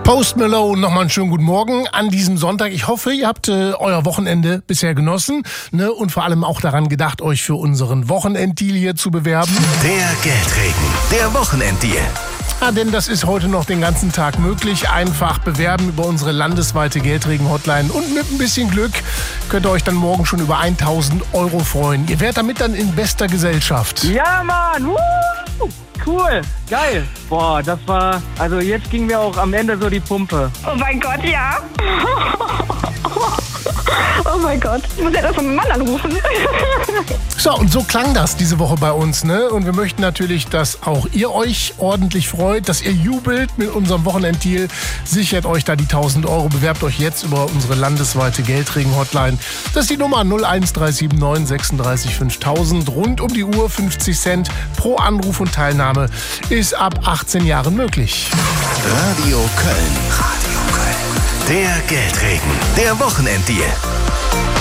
Post Malone, nochmal einen schönen guten Morgen an diesem Sonntag. Ich hoffe, ihr habt euer Wochenende bisher genossen, ne? Und vor allem auch daran gedacht, euch für unseren Wochenenddeal hier zu bewerben. Der Geldregen, der Wochenenddeal. Ja, denn das ist heute noch den ganzen Tag möglich. Einfach bewerben über unsere landesweite Geldregen-Hotline. Und mit ein bisschen Glück könnt ihr euch dann morgen schon über 1.000 € freuen. Ihr werdet damit dann in bester Gesellschaft. Ja, Mann! Cool, geil. Boah, das war, also jetzt ging mir auch am Ende so die Pumpe. Oh mein Gott, ja. Oh mein Gott, ich muss ja das von meinem Mann anrufen. So, und so klang das diese Woche bei uns, ne? Und wir möchten natürlich, dass auch ihr euch ordentlich freut, dass ihr jubelt mit unserem Wochenenddeal. Sichert euch da die 1.000 €. Bewerbt euch jetzt über unsere landesweite Geldregen-Hotline. Das ist die Nummer 01379 36 5000. Rund um die Uhr 50 Cent pro Anruf und Teilnahme ist ab 18 Jahren möglich. Radio Köln. Der Geldregen, der Wochenenddeal.